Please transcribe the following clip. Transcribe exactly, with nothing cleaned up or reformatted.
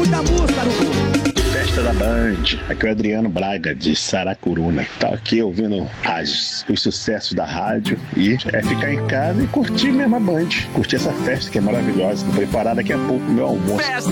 muita música no fundo. Festa da Band, aqui é o Adriano Braga, de Saracuruna. Tá aqui ouvindo as, os sucessos da rádio e é ficar em casa e curtir mesmo a Band. Curtir essa festa que é maravilhosa. Vou preparar daqui a pouco o meu almoço.